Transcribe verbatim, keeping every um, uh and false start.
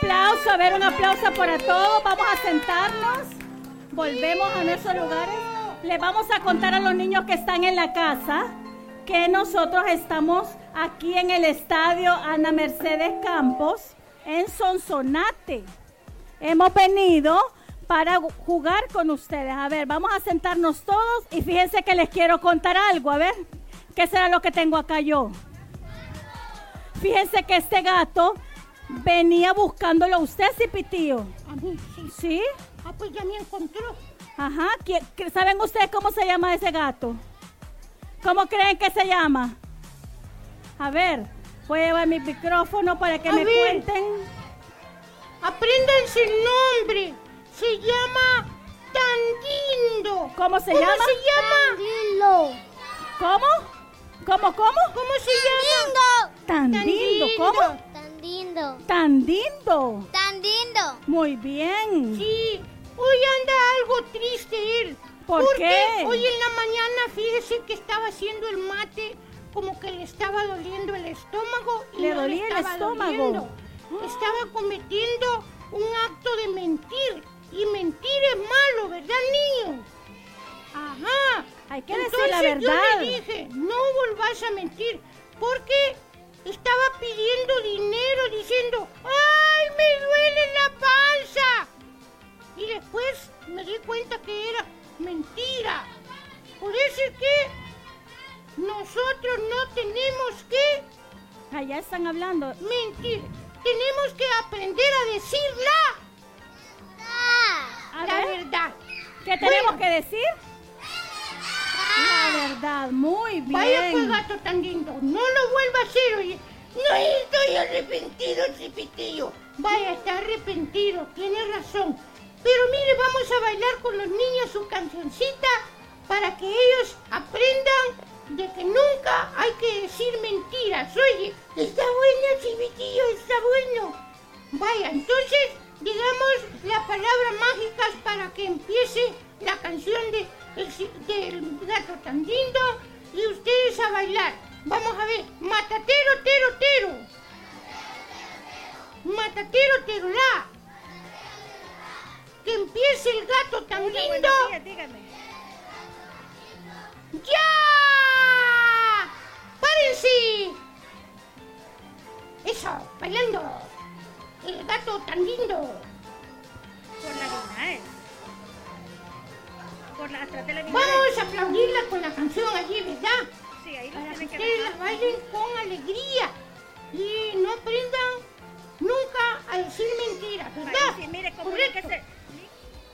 aplauso, a ver, un aplauso para todos. Vamos a sentarnos. Volvemos a nuestros lugares. Les vamos a contar a los niños que están en la casa que nosotros estamos aquí en el estadio Ana Mercedes Campos, en Sonsonate. Hemos venido para jugar con ustedes. A ver, vamos a sentarnos todos y fíjense que les quiero contar algo. A ver, ¿qué será lo que tengo acá yo? Fíjense que este gato venía buscándolo a usted, Cipitío. A mí, sí. ¿Sí? Ah, pues ya me encontró. Ajá. ¿Saben ustedes cómo se llama ese gato? ¿Cómo creen que se llama? A ver, voy a llevar mi micrófono para que a me ver. cuenten. Apréndanse el nombre. Se llama Tandindo. ¿Cómo se ¿Cómo llama? se llama? Tandindo. ¿Cómo? ¿Cómo, cómo? ¿Cómo se llama? Tandindo. ¿Cómo? Tandindo. Tandindo. Tandindo. Muy bien. Sí, hoy anda algo triste él. ¿Por porque qué? Hoy en la mañana, fíjese que estaba haciendo el mate, como que le estaba doliendo el estómago. Y ¿Le no dolía el estaba estómago? doliendo. Estaba cometiendo un acto de mentir. Y mentir es malo, ¿verdad, niños? Ajá. Hay que Entonces decir la verdad. yo le dije, no volvás a mentir, porque estaba pidiendo dinero diciendo, ¡ay, me duele la panza! Y después me di cuenta que era mentira. Por eso es que nosotros no tenemos que Allá están hablando. mentir. Tenemos que aprender a decir la, Ah. A la ver, verdad. ¿qué tenemos Bueno. que decir? La verdad, muy bien. Vaya pues, gato tan lindo, no lo vuelva a hacer, oye. No estoy arrepentido, Cipitillo. Vaya, está arrepentido, tiene razón. Pero mire, vamos a bailar con los niños su cancioncita para que ellos aprendan de que nunca hay que decir mentiras. Oye, está bueno, Cipitillo, está bueno. Vaya, entonces, digamos las palabras mágicas para que empiece la canción de el, del gato tan lindo y ustedes a bailar. Vamos a ver, matatero, tero, tero. Matatero, tero, la. Que empiece el gato tan Hola, lindo. buenos días, dígame. ¡Ya! ¡Párense! Eso, bailando. El gato tan lindo. Por la Guinaes. Por la atrás de la Guinaes. Vamos a aplaudirla con la canción allí, ¿verdad? Sí, ahí lo Para que tienen que ustedes dejar. la bailen con alegría y no aprendan nunca a decir mentiras, ¿verdad? Ay, sí, mire, Correcto. comuníquese